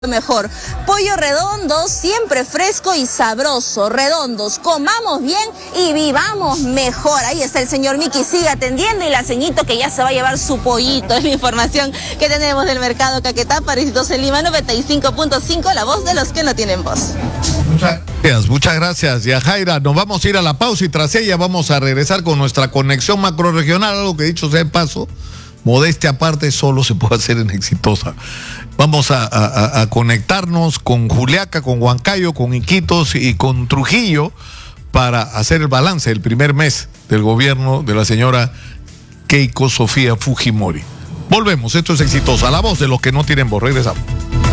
Mejor. Pollo Redondo, siempre fresco y sabroso. Redondos, comamos bien y vivamos mejor. Ahí está el señor Miki, sigue atendiendo, y la ceñito que ya se va a llevar su pollito. Es la información que tenemos del mercado Caquetá, París 12 Lima 95.5, la voz de los que no tienen voz. Muchas gracias, Yajaira. Nos vamos a ir a la pausa y tras ella vamos a regresar con nuestra conexión macrorregional, algo que dicho sea de paso, modestia aparte, solo se puede hacer en Exitosa. Vamos a conectarnos con Juliaca, con Huancayo, con Iquitos y con Trujillo para hacer el balance del primer mes del gobierno de la señora Keiko Sofía Fujimori. Volvemos, esto es Exitosa, la voz de los que no tienen voz. Regresamos.